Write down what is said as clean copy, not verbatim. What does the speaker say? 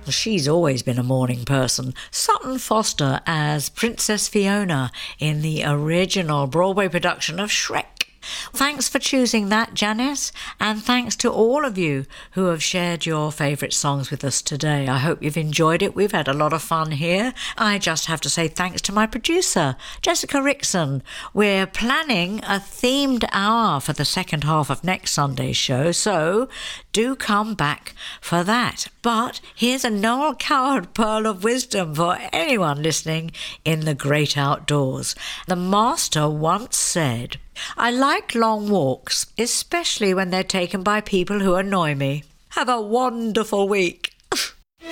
She's always been a morning person. Sutton Foster as Princess Fiona in the original Broadway production of Shrek. Thanks for choosing that, Janice, and thanks to all of you who have shared your favourite songs with us today. I hope you've enjoyed it. We've had a lot of fun here. I just have to say thanks to my producer, Jessica Rickson. We're planning a themed hour for the second half of next Sunday's show, so do come back for that. But here's a Noel Coward pearl of wisdom for anyone listening in the great outdoors. The master once said, "I like long walks, especially when they're taken by people who annoy me. Have a wonderful week."